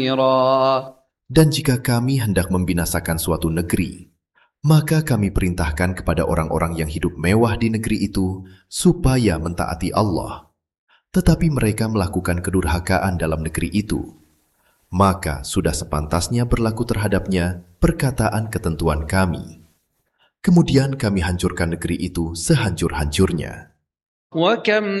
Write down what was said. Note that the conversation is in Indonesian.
Dan jika kami hendak membinasakan suatu negeri, maka kami perintahkan kepada orang-orang yang hidup mewah di negeri itu supaya mentaati Allah. Tetapi mereka melakukan kedurhakaan dalam negeri itu, maka sudah sepantasnya berlaku terhadapnya perkataan ketentuan kami. Kemudian kami hancurkan negeri itu sehancur-hancurnya.